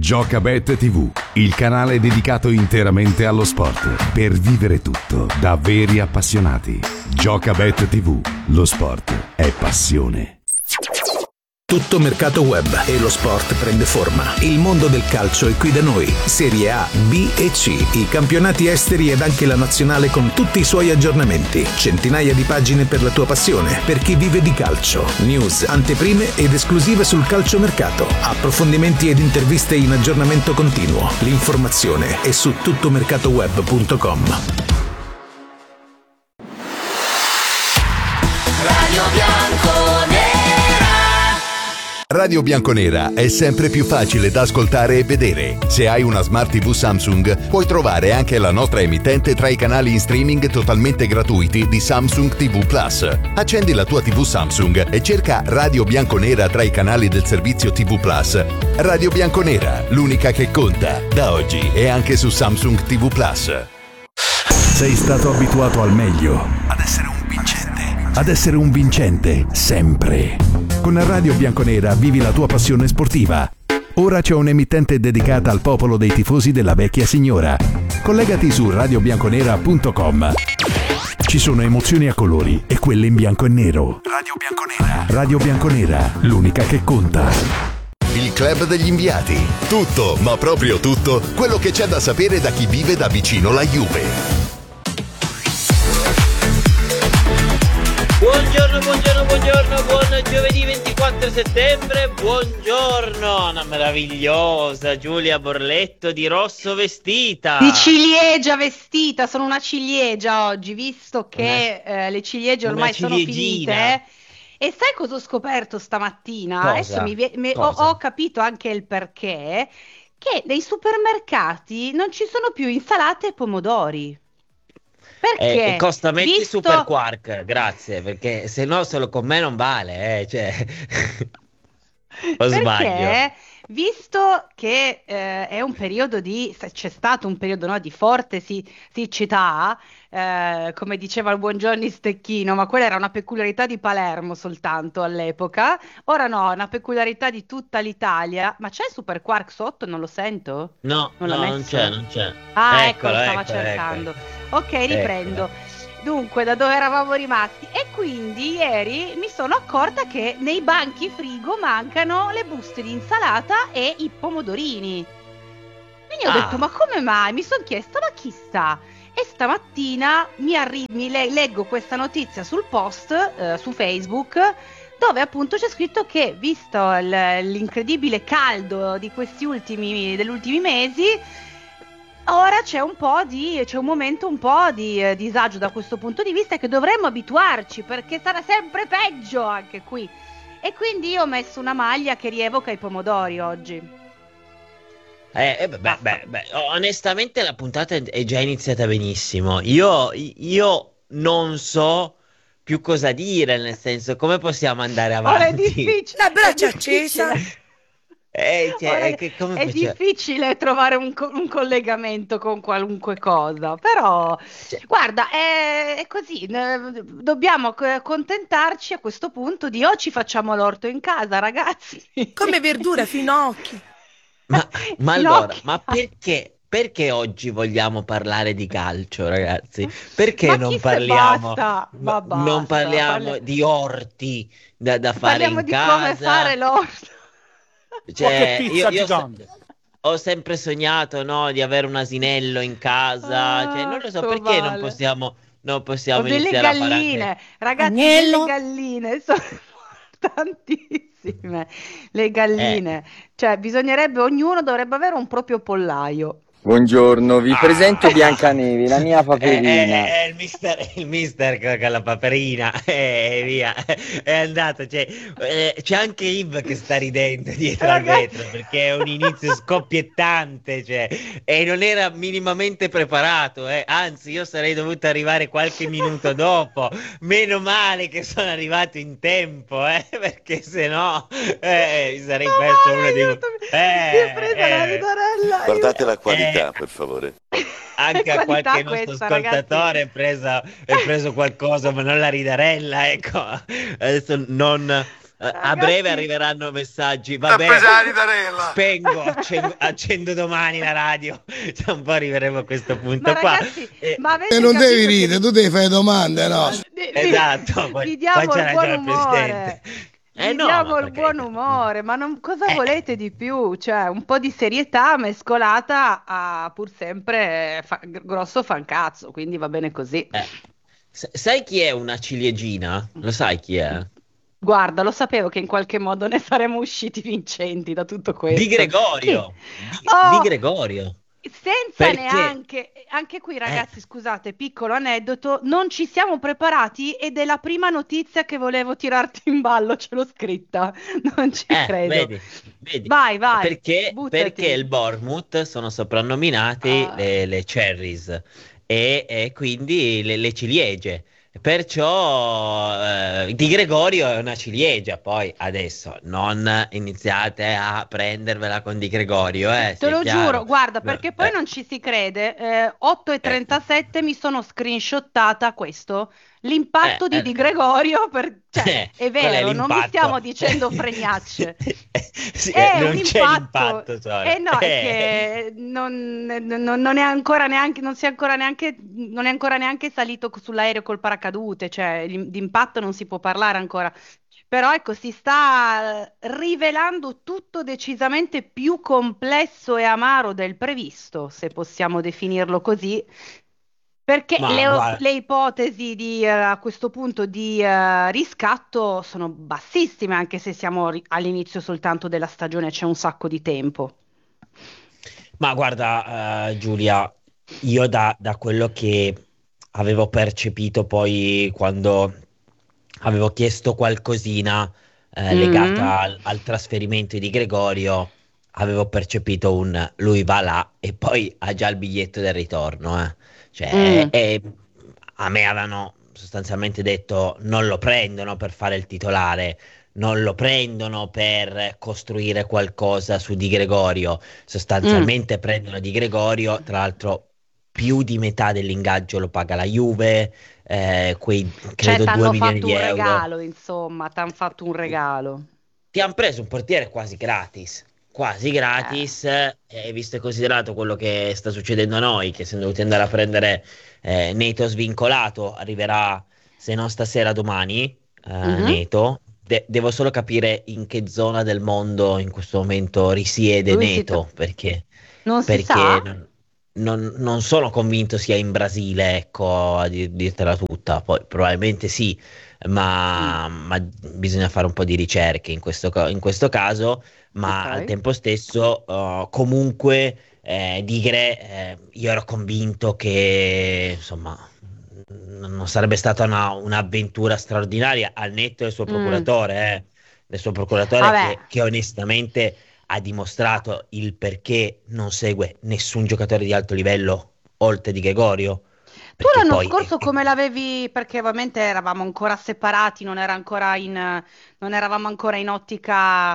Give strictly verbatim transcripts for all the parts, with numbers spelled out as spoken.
Giocabet tivù, il canale dedicato interamente allo sport, per vivere tutto da veri appassionati. Giocabet tivù, lo sport è passione. Tutto mercato web e lo sport prende forma. Il mondo del calcio è qui da noi. Serie A, B e C, i campionati esteri ed anche la nazionale con tutti i suoi aggiornamenti. Centinaia di pagine per la tua passione, per chi vive di calcio. News, anteprime ed esclusive sul calciomercato. Approfondimenti ed interviste in aggiornamento continuo. L'informazione è su tuttomercatoweb punto com. Radio Bianconera. Radio Bianconera è sempre più facile da ascoltare e vedere. Se hai una Smart tivù Samsung, puoi trovare anche la nostra emittente tra i canali in streaming totalmente gratuiti di Samsung tivù Plus. Accendi la tua tivù Samsung e cerca Radio Bianconera tra i canali del servizio tivù Plus. Radio Bianconera, l'unica che conta, da oggi e anche su Samsung tivù Plus. Sei stato abituato al meglio, ad essere un vincente, ad essere un vincente sempre. Con Radio Bianconera vivi la tua passione sportiva. Ora c'è un'emittente dedicata al popolo dei tifosi della vecchia signora. Collegati su radio bianconera punto com. Ci sono emozioni a colori e quelle in bianco e nero. Radio Bianconera. Radio Bianconera, l'unica che conta. Il club degli inviati. Tutto, ma proprio tutto, quello che c'è da sapere da chi vive da vicino la Juve. Buongiorno, buongiorno, buongiorno, buon giovedì ventiquattro settembre, buongiorno, una meravigliosa Giulia Borletto di rosso vestita. Di ciliegia vestita, sono una ciliegia oggi, visto che eh, le ciliegie ormai sono finite. E sai cosa ho scoperto stamattina? Cosa? Adesso mi, mi, ho, ho capito anche il perché, che nei supermercati non ci sono più insalate e pomodori. Perché? Eh, costa metti visto... Super Quark, grazie, perché se no solo con me non vale, eh, cioè... o perché, sbaglio? Visto che eh, è un periodo di, c'è stato un periodo no, di forte si, siccità, eh, come diceva il buon Johnny Stecchino, ma quella era una peculiarità di Palermo soltanto all'epoca, ora no, è una peculiarità di tutta l'Italia. Ma c'è Super Quark sotto? Non lo sento? No, non, no, l'ha non messo? c'è, non c'è. Ah, Eccolo, ecco, lo stava eccolo, cercando. eccolo. Ok, riprendo. Eccola. Dunque, da dove eravamo rimasti? E quindi ieri mi sono accorta che nei banchi frigo mancano le buste di insalata e i pomodorini. Quindi ho Ah. detto, ma come mai? Mi sono chiesta, ma chissà. E stamattina mi, arri- mi le- leggo questa notizia sul post, eh, su Facebook, dove appunto c'è scritto che, visto il- l'incredibile caldo di questi ultimi, degli ultimi mesi, ora c'è un po' di, c'è un momento un po' di eh, disagio da questo punto di vista, che dovremmo abituarci, perché sarà sempre peggio anche qui. E quindi io ho messo una maglia che rievoca i pomodori oggi. Eh, eh, beh, beh, beh, onestamente la puntata è è già iniziata benissimo. Io, io non so più cosa dire, nel senso, come possiamo andare Ora è avanti? difficile. La braccia è difficile. accesa. Eh, cioè, Ora eh, che- come è facciamo? difficile trovare un, co- un collegamento con qualunque cosa, però Cioè, guarda, è, è così, ne- dobbiamo co- accontentarci a questo punto di o ci facciamo l'orto in casa, ragazzi. Come verdura, finocchi. ma, ma allora, Finocchia. ma perché, perché oggi vogliamo parlare di calcio, ragazzi? Perché Ma non chi se parliamo, basta? Ma ma- basta, non parliamo parli- di orti da, da fare Parliamo in di casa? come fare l'orto. Cioè, Qualche io, pizza io se- gigante. ho sempre sognato, no, di avere un asinello in casa. Cioè, non lo so, Ah, perché non male. possiamo, non O possiamo delle iniziare a fare galline, anche... ragazzi, Agnello. delle galline sono tantissime, le galline, cioè bisognerebbe, ognuno dovrebbe avere un proprio pollaio. Buongiorno, vi Ah. presento Biancanevi, la mia È, paperina. è- è il mister, il mister con con la paperina e via, è andato. Cioè, eh, c'è anche Yves che sta ridendo dietro al Ragazzi. vetro perché è un inizio scoppiettante, cioè, e non era minimamente preparato. Eh. Anzi, io sarei dovuto arrivare qualche minuto dopo. Meno male che sono arrivato in tempo, eh, perché sennò eh, mi sarei No, perso male, uno dei. aiutami, Eh, mi è presa la eh. ridarella. Guardate la qualità, Eh. per favore. Anche a Qualità qualche nostro questa, ascoltatore è preso, è preso qualcosa, ma non la ridarella, ecco. Adesso non, a Ragazzi, breve arriveranno messaggi. Da Vabbè, pesare Darella. spengo, accendo, accendo domani la radio. Tra un po' arriveremo a questo punto ma qua. ragazzi, Eh, ma avete E non capito devi che ridere, vi- tu devi fare domande, no? vi- vi- Esatto, vi, poi- diamo poi c'ha il buon ragione il umore. presidente. Eh Vi no, diamo ma il per buon carità. umore, ma non, cosa Eh. volete di più? Cioè, un po' di serietà mescolata a pur sempre fa- grosso fancazzo, quindi va bene così. Eh, s- sai chi è una ciliegina? Lo sai chi è? Guarda, lo sapevo che in qualche modo ne saremmo usciti vincenti da tutto questo. Di Gregorio. Chi? Di, Oh! di Gregorio. Senza Perché? neanche, anche qui ragazzi, scusate, piccolo aneddoto, non ci siamo preparati ed è la prima notizia che volevo tirarti in ballo, ce l'ho scritta, non ci Eh, credo. vedi, vedi. Vai, vai, Perché, buttati. perché il Bournemouth sono soprannominati Ah. le, le cherries e, e quindi le, le ciliegie. Perciò eh, Di Gregorio è una ciliegia. Poi adesso non iniziate a prendervela con Di Gregorio, eh, Te sia lo chiaro. giuro, guarda, No, perché poi eh. non ci si crede. Eh, otto e trentasette mi sono screenshottata questo, l'impatto Eh, di eh. Di Gregorio, per... cioè, Eh, è qual è vero, non vi l'impatto? stiamo dicendo fregnacce. Sì, È non un c'è impatto, l'impatto, Sora. eh no, è che non, non- non è ancora neanche, non si è ancora neanche, non è ancora neanche salito sull'aereo col paracadute, cioè l'im- di impatto non si può parlare ancora. Però ecco, si sta rivelando tutto decisamente più complesso e amaro del previsto, se possiamo definirlo così, perché Ma le, guarda, le ipotesi di, eh, a questo punto di eh, riscatto sono bassissime, anche se siamo ri- all'inizio soltanto della stagione, c'è un sacco di tempo. ma guarda, eh, Giulia, io da, da quello che avevo percepito poi quando avevo chiesto qualcosina eh, Mm. legata al, al trasferimento di Gregorio, avevo percepito un lui va là e poi ha già il biglietto del ritorno, eh. Cioè, Mm. e a me avevano sostanzialmente detto non lo prendono per fare il titolare, non lo prendono per costruire qualcosa su Di Gregorio, Mm. sostanzialmente prendono Di Gregorio, tra l'altro più di metà dell'ingaggio lo paga la Juve, eh, quei Cioè, credo due t'hanno milioni fatto di un euro. regalo, insomma, t'hanno fatto un regalo. Ti hanno preso un portiere quasi gratis, quasi Eh. gratis, eh, e visto e considerato quello che sta succedendo a noi, che siamo dovuti andare a prendere eh, Neto svincolato, arriverà se non stasera domani, eh, Mhm. Neto. De- devo solo capire in che zona del mondo in questo momento risiede Lui si Neto, tro- perché, Non si perché sa? non, non- non sono convinto sia in Brasile, ecco, a dir- dirtela tutta. Poi probabilmente sì, Mm. ma, ma bisogna fare un po' di ricerche in questo, ca- in questo caso, ma al Ok. tempo stesso, uh, comunque, eh, Digre, eh, io ero convinto che, insomma, n- non sarebbe stata una- un'avventura straordinaria al netto del suo Mm. procuratore, eh, del suo procuratore Vabbè, che, che onestamente ha dimostrato il perché non segue nessun giocatore di alto livello oltre di Gregorio, tu perché l'anno poi scorso è- come l'avevi? Perché ovviamente eravamo ancora separati, non era ancora in, non eravamo ancora in ottica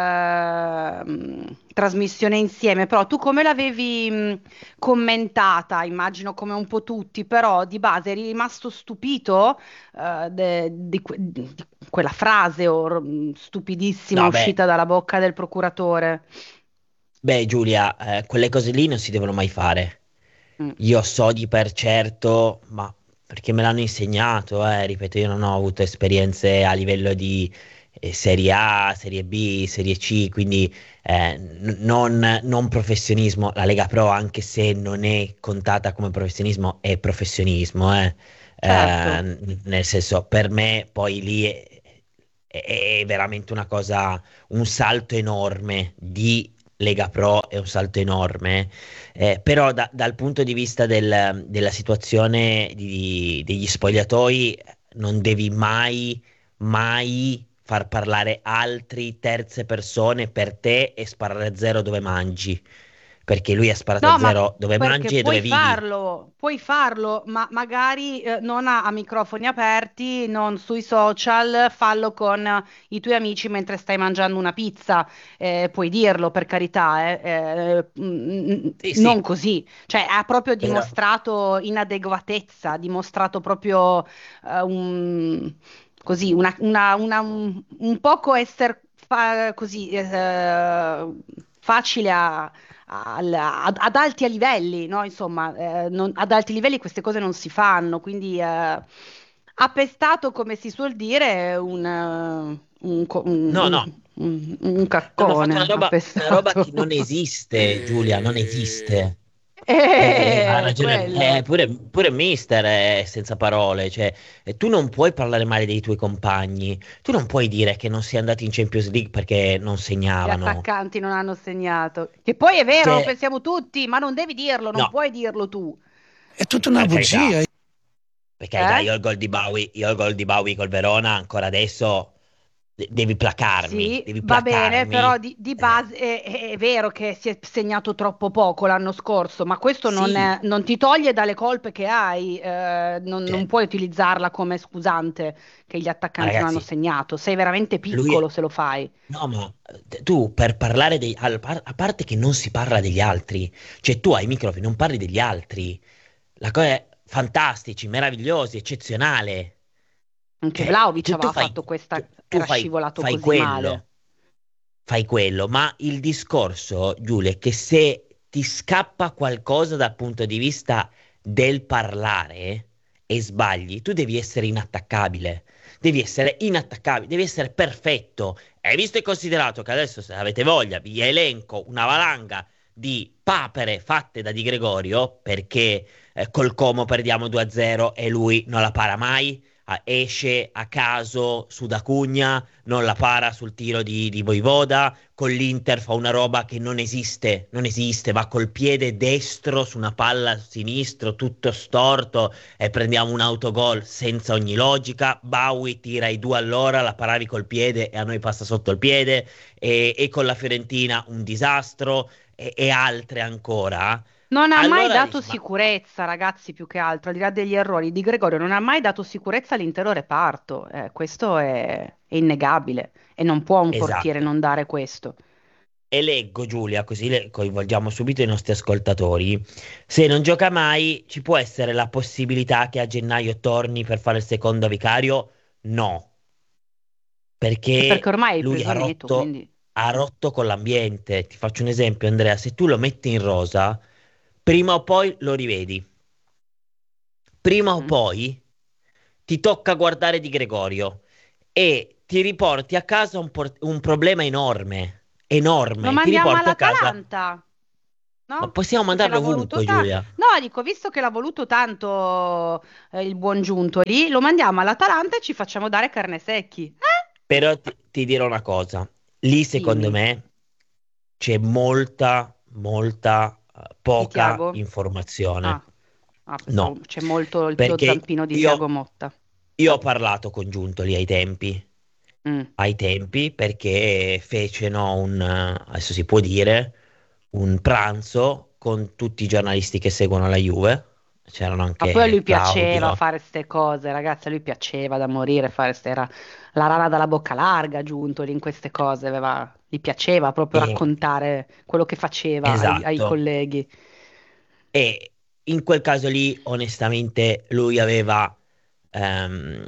ehm, trasmissione insieme, però tu come l'avevi mh, commentata? Immagino come un po' tutti, però di base eri rimasto stupito eh, de- di, que- di quella frase or- mh, stupidissima no, beh, uscita dalla bocca del procuratore. beh, Giulia, eh, quelle cose lì non si devono mai fare. Mm. Io so di per certo, ma perché me l'hanno insegnato, eh, ripeto, io non ho avuto esperienze a livello di eh, Serie A, Serie B, Serie C, quindi eh, n- non, non professionismo. La Lega Pro, anche se non è contata come professionismo, è professionismo, eh. Certo. Eh, n- nel senso, per me poi lì è, è- è veramente una cosa, un salto enorme di Lega Pro, è un salto enorme. Eh, però da- dal punto di vista del- della situazione di- degli spogliatoi non devi mai, mai far parlare altri terze persone per te e sparare a zero dove mangi, perché lui ha sparato No, a ma zero dove perché mangi e puoi dove vivi. farlo, puoi farlo, ma magari eh, non a, a microfoni aperti, non sui social, fallo con eh, i tuoi amici mentre stai mangiando una pizza, eh, puoi dirlo per carità, eh, eh, mm, Sì, sì, non così, cioè ha proprio però dimostrato inadeguatezza, ha dimostrato proprio eh, un, così, una, una, una- un, un poco essere fa- così eh, facile a- al- ad, ad alti livelli, no? Insomma, eh, non- ad alti livelli queste cose non si fanno, quindi eh, ha pestato, come si suol dire, un, eh, un, co- un- No, no, un- un- un hanno fatto una caccone, ha roba, una roba che pestato. non esiste, Giulia, non esiste. Eh, ha Eh, ragione, eh, quello. pure, pure Mister è senza parole, cioè, eh, tu non puoi parlare male dei tuoi compagni, tu non puoi dire che non sei andato in Champions League perché non Gli segnavano. attaccanti non hanno segnato. Che poi è vero, lo Cioè, pensiamo tutti, ma non devi dirlo, non no, puoi dirlo tu. È tutta una per carità, bugia. per carità, Eh? io il gol di Bowie, io il gol di Bowie col Verona, ancora adesso de- devi placarmi, Sì, devi va bene, però placarmi. di, di Eh, base è, è- è vero che si è segnato troppo poco l'anno scorso, ma questo non, sì, è- non ti toglie dalle colpe che hai, eh, non, cioè, non puoi utilizzarla come scusante che gli ma attaccanti non hanno ragazzi, segnato. Sei veramente lui è... piccolo se lo fai. No, ma eh, tu per parlare dei... al- par- a parte che non si parla degli altri, cioè tu ai microfoni non parli degli altri, la cosa è fantastici, meravigliosi, eccezionale. Anche Cioè, Vlahovic tu, tu aveva fai, fatto questa, tu, tu era fai, scivolato fai così male. quello, fai quello, ma il discorso, Giulia, è che se ti scappa qualcosa dal punto di vista del parlare e sbagli, tu devi essere inattaccabile. Devi essere inattaccabile, devi essere perfetto. E visto e considerato che adesso, se avete voglia, vi elenco una valanga di papere fatte da Di Gregorio, perché eh, col Como perdiamo due a zero e lui non la para mai, ah, esce a caso su D'Acugna, non la para sul tiro di, di Voivoda, con l'Inter fa una roba che non esiste, non esiste, va col piede destro su una palla sinistro, tutto storto, e prendiamo un autogol senza ogni logica. Bowie tira i due all'ora, la paravi col piede e a noi passa sotto il piede, e, e con la Fiorentina un disastro, e, e altre ancora. Non ha mai Allora dato dici, ma sicurezza, ragazzi, più che altro, al di là degli errori. Di Gregorio non ha mai dato sicurezza all'intero reparto. Eh, questo è, è innegabile e non può un portiere esatto. non dare questo. E leggo Giulia, così le coinvolgiamo subito i nostri ascoltatori. Se non gioca mai, ci può essere la possibilità che a gennaio torni per fare il secondo vicario? No, E perché perché ormai hai lui preso ha Neto, rotto, quindi... ha rotto con l'ambiente. Ti faccio un esempio, Andrea, se tu lo metti in rosa, prima o poi lo rivedi. Prima o Mm. poi ti tocca guardare Di Gregorio e ti riporti a casa un, por- un problema enorme, Lo enorme. Ti mandiamo riporti a casa, all'Atalanta, ma no? possiamo Visto che l'ha mandarlo voluto ovunque, tanto... Giulia. No, dico, visto che l'ha voluto tanto eh, il buon Giuntoli, lo mandiamo all'Atalanta e ci facciamo dare carne secchi. Eh? Però ti, ti dirò una cosa, lì secondo Dimmi, me c'è molta, molta, eh, di poca Tiago? informazione. Ah, ah, pensavo No, c'è molto il- lo perché zampino di Tiago io, Motta. io ho parlato con Giuntoli ai tempi, Mm. ai tempi perché fecero un, eh, adesso si può dire, un pranzo con tutti i giornalisti che seguono la Juve. C'erano Ma poi a anche lui piaceva Claudio. fare ste cose, ragazzi, a lui piaceva da morire fare ste, era la rana dalla bocca larga, Giuntoli in queste cose, aveva, gli piaceva proprio E, raccontare quello che faceva ai, ai esatto. colleghi. E in quel caso lì, onestamente, lui aveva, ehm,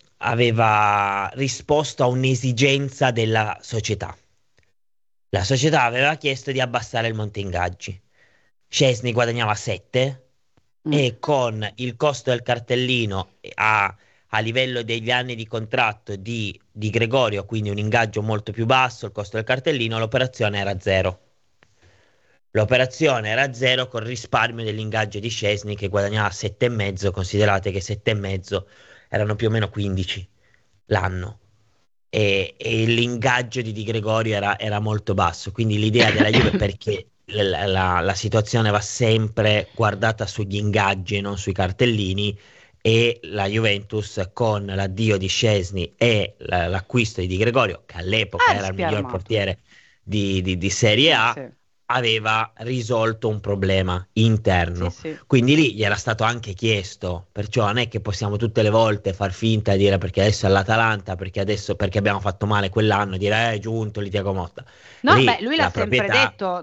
aveva risposto a un'esigenza della società. La società aveva chiesto di abbassare il monte ingaggi. Szczęsny guadagnava sette Mm. e con il costo del cartellino a, a livello degli anni di contratto di, di Gregorio, quindi un ingaggio molto più basso, il costo del cartellino, l'operazione era zero. L'operazione era zero col risparmio dell'ingaggio di Szczęsny che guadagnava sette e mezzo, considerate che sette e mezzo erano più o meno quindici l'anno e, e l'ingaggio di Di Gregorio era, era molto basso, quindi l'idea della Juve perché la, la- la situazione va sempre guardata sugli ingaggi e non sui cartellini e la Juventus con l'addio di Szczęsny e la- l'acquisto di Di Gregorio che all'epoca Ah, era il miglior risparmato. portiere di, di- di Serie Sì, A sì, aveva risolto un problema sì, interno. sì. Quindi lì gli era stato anche chiesto, perciò non è che possiamo tutte le volte far finta di dire perché adesso è l'Atalanta, perché adesso perché abbiamo fatto male quell'anno, dire eh, Giuntoli, Tiago Motta. No, Lì beh, lui l'ha la sempre proprietà, detto,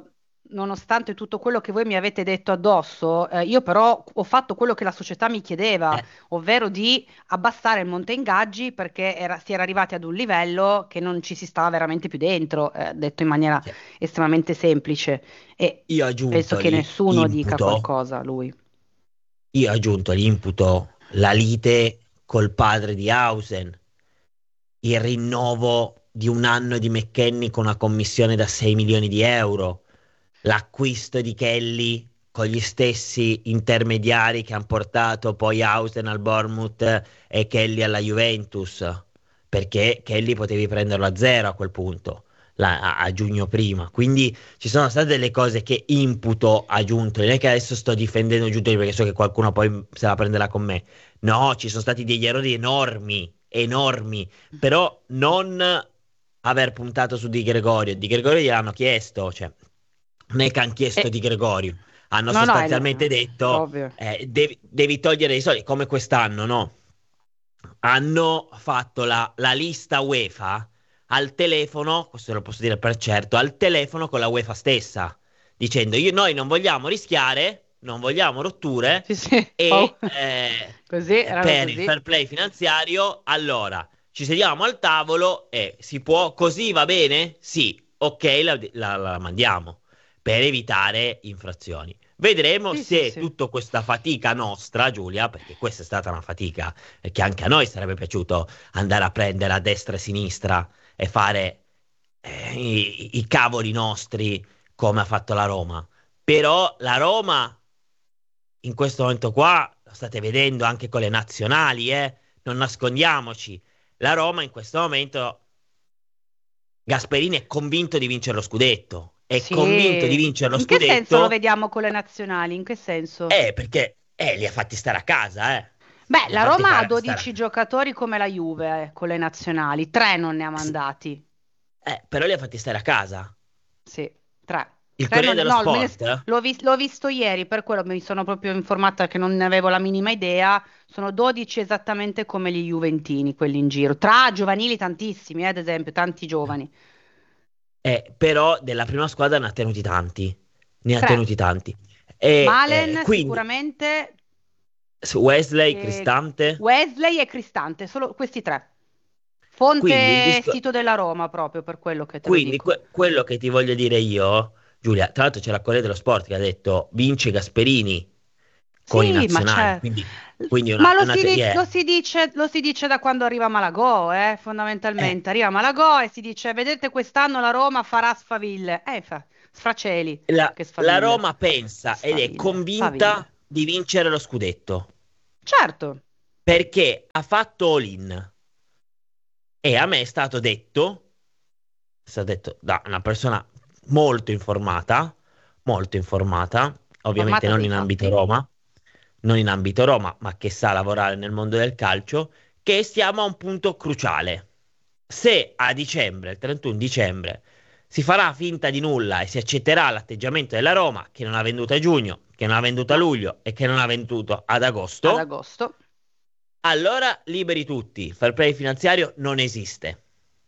nonostante tutto quello che voi mi avete detto addosso, eh, io però ho fatto quello che la società mi chiedeva, Eh, ovvero di abbassare il monte ingaggi perché era- si era arrivati ad un livello che non ci si stava veramente più dentro, eh, detto in maniera cioè, estremamente semplice. E io ho penso aggiunto che lì, nessuno dica imputo, qualcosa a lui. io ho aggiunto l'imputo, la lite col padre di Hausen, il rinnovo di un anno di McKennie con una commissione da sei milioni di euro, l'acquisto di Kelly con gli stessi intermediari che hanno portato poi Hausen al Bournemouth e Kelly alla Juventus, perché Kelly potevi prenderlo a zero a quel punto, la- a, a giugno prima. Quindi ci sono state delle cose che imputo aggiunto, non è che adesso sto difendendo Giuntoli perché so che qualcuno poi se la prenderà con me. No, ci sono stati degli errori enormi, enormi, però non aver puntato su Di Gregorio. Di Gregorio gliel'hanno chiesto, cioè non è che hanno chiesto E- Di Gregorio, hanno no, no, è, sostanzialmente è detto ovvio. eh, devi, devi togliere i soldi, come quest'anno, no? Hanno fatto la, la lista UEFA al telefono, questo lo posso dire per certo, al telefono con la UEFA stessa, dicendo io, noi non vogliamo rischiare, non vogliamo rotture Sì, sì, oh. e eh, Così, erano per il così. fair play finanziario, allora ci sediamo al tavolo e si può, così va bene? Sì, ok, la, la- la mandiamo per evitare infrazioni. Vedremo Sì, sì, se sì. tutta questa fatica nostra, Giulia, perché questa è stata una fatica e che anche a noi sarebbe piaciuto andare a prendere a destra e a sinistra e fare eh, i, i cavoli nostri come ha fatto la Roma. Però la Roma in questo momento qua, lo state vedendo anche con le nazionali, eh? Non nascondiamoci. La Roma in questo momento, Gasperini è convinto di vincere lo scudetto. È Sì. convinto di vincere lo In che senso lo scudetto, vediamo con le nazionali? In che senso? eh, perché eh, li ha fatti stare a casa, eh. Beh, Li ha la fatti Roma ha fare- stare a dodici casa. giocatori come la Juve, eh, con le nazionali, tre non ne ha Sì, mandati. eh, però li ha fatti stare a casa. Sì, tre. Il Tre Corriere non... dello No, me ne- Sport, eh? l'ho vis- l'ho visto ieri, per quello mi sono proprio informata che non ne avevo la minima idea. Sono dodici esattamente come gli Juventini, quelli in giro. Tra giovanili tantissimi, eh, ad esempio, tanti giovani. Eh, però della prima squadra ne ha tenuti tanti. Ne ha Tre. tenuti tanti. E eh, Malen quindi sicuramente, su Wesley, e Cristante. Wesley e Cristante, solo questi tre. Quindi il Fonte disco- sito della Roma, proprio per quello che te lo quindi dico. que- quello che ti voglio dire io, Giulia, tra l'altro c'è la Corriere dello Sport che ha detto vince Gasperini con i Sì, ma nazionali, c'è. quindi, quindi una, Ma lo una si, di- serie. lo si dice, lo si dice da quando arriva Malagò, eh, Eh, fondamentalmente. Arriva Malagò e si dice: Vedete, quest'anno la Roma farà sfaville. Eh, fa, sfraceli. la, Che la sfaville. Roma pensa ed è Sfaville, convinta sfaville. di vincere lo scudetto Certo. perché ha fatto all-in e a me è stato detto, è stato detto da una persona molto informata, molto informata, ovviamente Formata non dei in ambito fatti. Roma, non in ambito Roma, ma che sa lavorare nel mondo del calcio, che stiamo a un punto cruciale. Se a dicembre, il trentuno dicembre, si farà finta di nulla e si accetterà l'atteggiamento della Roma, che non ha venduto a giugno, che non ha venduto a No, luglio e che non ha venduto ad ad agosto, agosto. allora liberi tutti, fair play finanziario non esiste.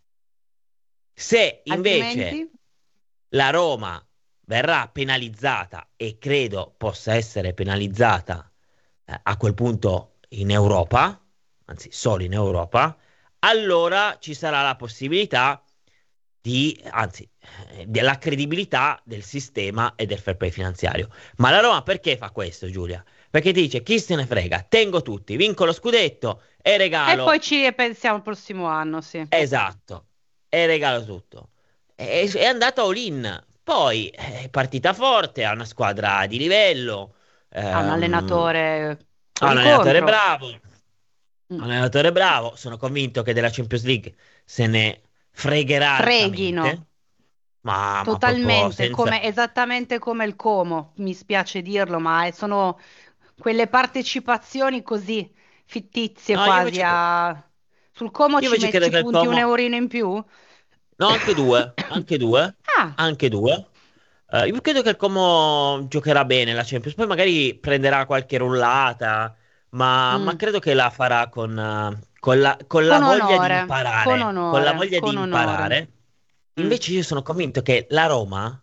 Se invece Altrimenti? la Roma verrà penalizzata e credo possa essere penalizzata eh, a quel punto in Europa, anzi solo in Europa, allora ci sarà la possibilità di, anzi, eh, della credibilità del sistema e del fair play finanziario. Ma la Roma perché fa questo, Giulia? Perché ti dice chi se ne frega, tengo tutti, vinco lo scudetto e E poi regalo. ci ripensiamo il prossimo anno, sì. Esatto, e regalo tutto. E- È andato all-in. Poi eh, è partita forte, ha una squadra di livello, Ha un ehm, allenatore ha pro un di allenatore contro. bravo, ha Mm. un allenatore bravo. Sono convinto che della Champions League se ne fregherà altamente, Freghino. ma, ma proprio Totalmente, senza. come, esattamente come il Como, mi spiace dirlo, ma è- sono quelle partecipazioni così fittizie No, io quasi invece, cre- a... Sul Como io ci, invece met- credo ci che il punti un Como. eurino in più? No, anche due, anche due, Ah, anche due. Eh, io credo che il Como giocherà bene la Champions, poi magari prenderà qualche rullata, ma, ma mm, credo che la farà con, eh, con la, con la con voglia di onore, con imparare, con la onore, voglia di con onore. imparare. Mm. Invece io sono convinto che la Roma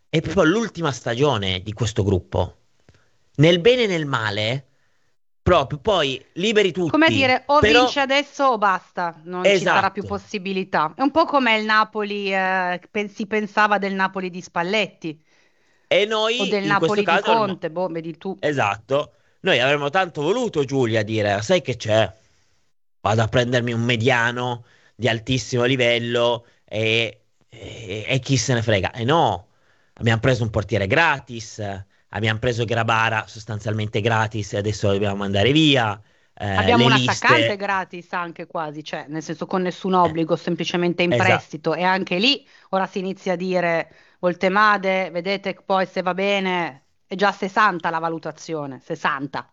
è proprio l'ultima stagione di questo gruppo. Nel bene e nel male, proprio poi liberi tutti. Come dire, o però... vince adesso o basta, non ci Esatto. sarà più possibilità. È un po' come il Napoli, eh, pen- si pensava del Napoli di Spalletti E noi o del in questo Napoli di caso avremmo- Conte, boh, vedi tu. esatto, noi avremmo tanto voluto Giulia dire, sai che c'è? Vado a prendermi un mediano di altissimo livello e, e- e chi se ne frega. E no, abbiamo preso un portiere gratis, abbiamo preso Grabara sostanzialmente gratis e adesso lo dobbiamo mandare via. Eh, Abbiamo le un liste- attaccante gratis anche quasi, cioè nel senso con nessun obbligo, semplicemente in esatto. prestito. E anche lì ora si inizia a dire Voltemade, vedete che poi se va bene è già sessanta la valutazione, sessanta.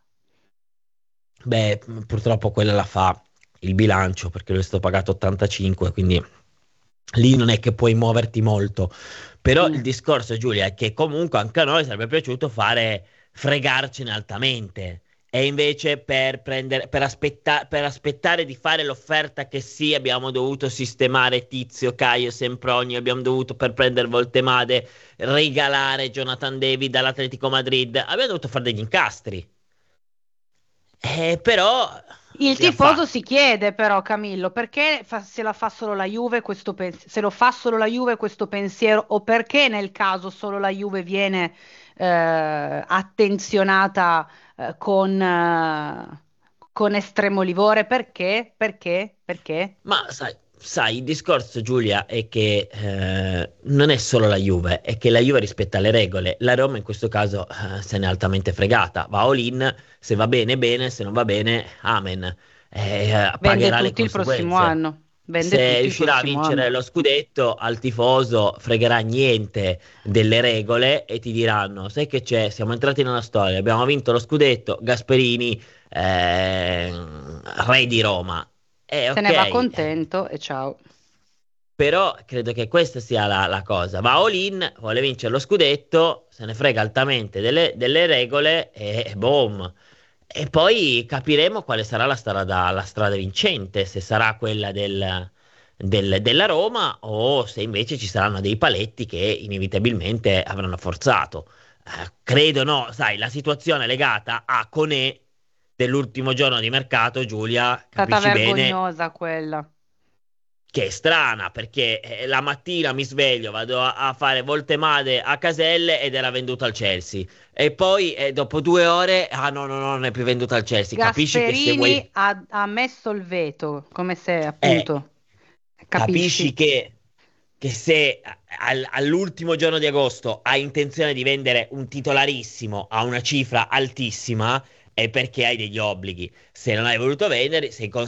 Beh, purtroppo quella la fa il bilancio perché lui è stato pagato ottantacinque, quindi lì non è che puoi muoverti molto. Però Mm. il discorso, Giulia, è che comunque anche a noi sarebbe piaciuto fare fregarcene altamente. E invece per prendere, per aspetta- per aspettare di fare l'offerta che sì, abbiamo dovuto sistemare Tizio, Caio, Sempronio, abbiamo dovuto per prendere Voltemade regalare Jonathan David all'Atletico Madrid, abbiamo dovuto fare degli incastri. Eh, però Il abbiamo tifoso fatto. si chiede però, Camillo, perché fa- se la fa solo la Juve questo pens- se lo fa solo la Juve questo pensiero, o perché nel caso solo la Juve viene eh, attenzionata eh, con, eh, con estremo livore? Perché? Perché? Perché? Ma sai, sai, il discorso, Giulia, è che eh, non è solo la Juve, è che la Juve rispetta le regole. La Roma in questo caso eh, se n'è altamente fregata. Va all-in, se va bene, bene, se non va bene, amen. Eh, eh, Vende pagherà le tutti il prossimo conseguenze. anno. Vende Se tutti il riuscirà a prossimo vincere anno. lo scudetto, al tifoso fregherà niente delle regole e ti diranno: sai che c'è? Siamo entrati nella storia, abbiamo vinto lo scudetto, Gasperini, eh, re di Roma. Eh, Se ne va ok, contento e ciao. però credo che questa sia la, la cosa. Va all-in, vuole vincere lo scudetto, se ne frega altamente delle, delle regole e boom. E poi capiremo quale sarà la strada, la strada vincente, se sarà quella del- del- della Roma o se invece ci saranno dei paletti che inevitabilmente avranno forzato. Eh, credo no, sai, la situazione legata a Conè dell'ultimo giorno di mercato, Giulia, È stata capisci bene vergognosa quella. che è strana perché eh, la mattina mi sveglio, vado a, a fare Voltemade a Caselle ed era venduta al Chelsea. E poi eh, dopo due ore, ah no, no, no, non è più venduta al Chelsea. Capisci che se vuoi... Gasperini ha, ha messo il veto, come se Eh, appunto, capisci capisci? che, che se al- all'ultimo giorno di agosto hai intenzione di vendere un titolarissimo a una cifra altissima, è perché hai degli obblighi. Se non hai voluto vendere, sei